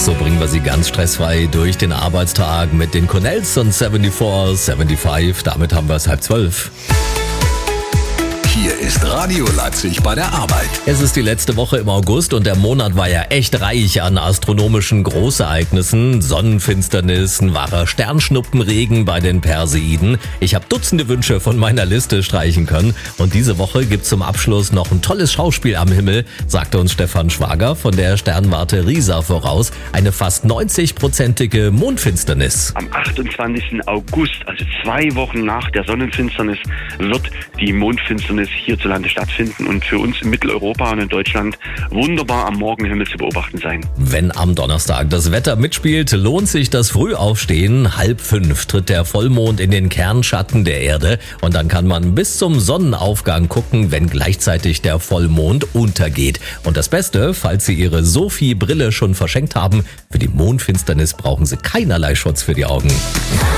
So bringen wir Sie ganz stressfrei durch den Arbeitstag mit den Cornells und 74, damit haben wir es 11:30. Hier ist Radio Leipzig bei der Arbeit. Es ist die letzte Woche im August und der Monat war ja echt reich an astronomischen Großereignissen. Sonnenfinsternis, ein wahrer Sternschnuppenregen bei den Perseiden. Ich habe Dutzende Wünsche von meiner Liste streichen können. Und diese Woche gibt's zum Abschluss noch ein tolles Schauspiel am Himmel, sagte uns Stefan Schwager von der Sternwarte Riesa voraus. Eine fast 90-prozentige Mondfinsternis. Am 28. August, also 2 Wochen nach der Sonnenfinsternis, wird die Mondfinsternis hierzulande stattfinden und für uns in Mitteleuropa und in Deutschland wunderbar am Morgenhimmel zu beobachten sein. Wenn am Donnerstag das Wetter mitspielt, lohnt sich das Frühaufstehen. 4:30 tritt der Vollmond in den Kernschatten der Erde und dann kann man bis zum Sonnenaufgang gucken, wenn gleichzeitig der Vollmond untergeht. Und das Beste, falls Sie Ihre Sophie-Brille schon verschenkt haben, für die Mondfinsternis brauchen Sie keinerlei Schutz für die Augen.